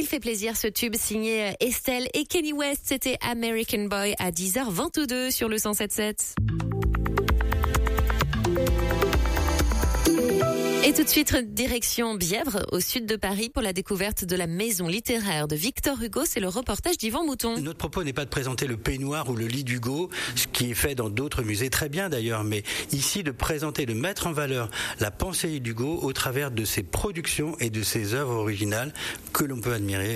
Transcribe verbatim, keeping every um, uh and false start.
Il fait plaisir ce tube signé Estelle et Kenny West. C'était American Boy à dix heures vingt-deux sur le cent sept sept. Et tout de suite, direction Bièvre, au sud de Paris, pour la découverte de la maison littéraire de Victor Hugo. C'est le reportage d'Yvan Mouton. Notre propos n'est pas de présenter le peignoir ou le lit d'Hugo, ce qui est fait dans d'autres musées, très bien d'ailleurs, mais ici de présenter, de mettre en valeur la pensée d'Hugo au travers de ses productions et de ses œuvres originales que l'on peut admirer